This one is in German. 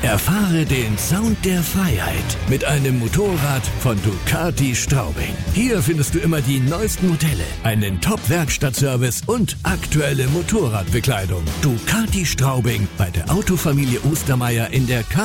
Erfahre den Sound der Freiheit mit einem Motorrad von Ducati Straubing. Hier findest du immer die neuesten Modelle, einen Top-Werkstattservice und aktuelle Motorradbekleidung. Ducati Straubing bei der Autofamilie Ostermeier in der